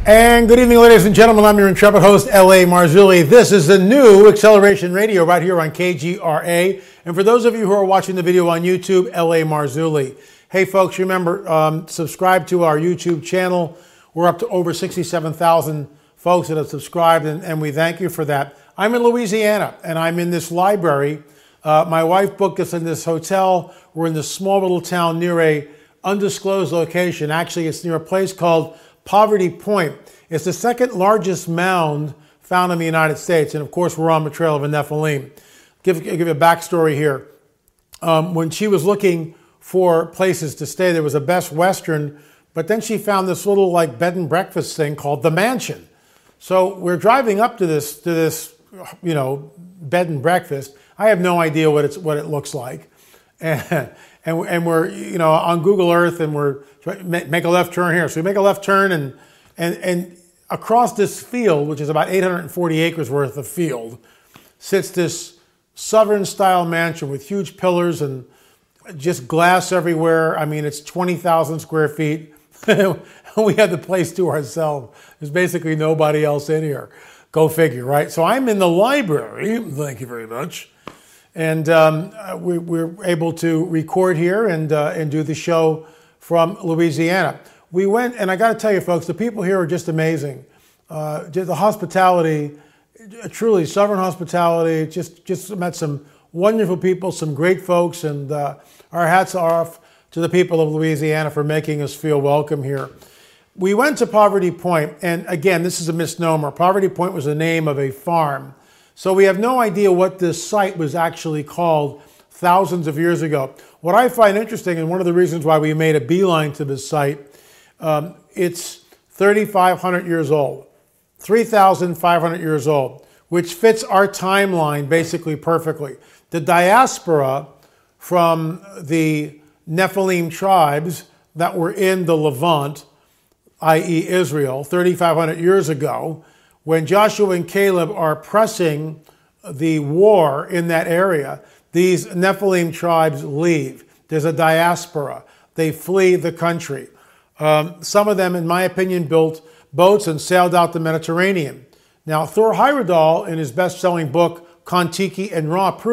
And good evening, ladies and gentlemen. I'm your intrepid host, L.A. Marzulli. This is the new Acceleration Radio right here on KGRA. And for those of you who are watching the video on YouTube, L.A. Marzulli. Hey, folks, remember, subscribe to our YouTube channel. We're up to over 67,000 folks that have subscribed, and we thank you for that. I'm in Louisiana, and I'm in this library. My wife booked us in this hotel. We're in this small little town near a undisclosed location. Actually, it's near a place called Poverty Point. It's the second largest mound found in the United States. And of course, we're on the trail of a Nephilim. Give a backstory here. When she was looking for places to stay, there was a Best Western, but then she found this little like bed and breakfast thing called The Mansion. So we're driving up to this, bed and breakfast. I have no idea what it looks like. And we're, on Google Earth, and we're make a left turn here. So we make a left turn, and across this field, which is about 840 acres worth of field, sits this Southern-style mansion with huge pillars and just glass everywhere. I mean, it's 20,000 square feet. We had the place to ourselves. There's basically nobody else in here. Go figure, right? So I'm in the library. Thank you very much. And we're able to record here and do the show from Louisiana. We went, and I got to tell you, folks, the people here are just amazing. The hospitality, truly Southern hospitality. Just met some wonderful people, some great folks, and our hats are off to the people of Louisiana for making us feel welcome here. We went to Poverty Point, and again, this is a misnomer. Poverty Point was the name of a farm. So we have no idea what this site was actually called thousands of years ago. What I find interesting, and one of the reasons why we made a beeline to this site, it's 3,500 years old, 3,500 years old, which fits our timeline basically perfectly. The diaspora from the Nephilim tribes that were in the Levant, i.e. Israel, 3,500 years ago, when Joshua and Caleb are pressing the war in that area, these Nephilim tribes leave. There's a diaspora. They flee the country. Some of them, in my opinion, built boats and sailed out the Mediterranean. Now, Thor Heyerdahl, in his best-selling book, Kon-Tiki and Ra,